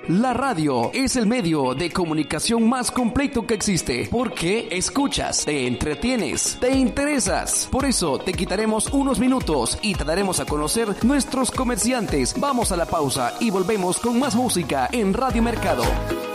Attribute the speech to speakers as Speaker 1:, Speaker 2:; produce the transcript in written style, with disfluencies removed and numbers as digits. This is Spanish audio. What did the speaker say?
Speaker 1: La radio es el medio de comunicación más completo que existe, porque escuchas, te entretienes, te interesas. Por eso te quitaremos unos minutos y te daremos a conocer nuestros comerciantes. Vamos a la pausa y volvemos con más música en Radio Mercado.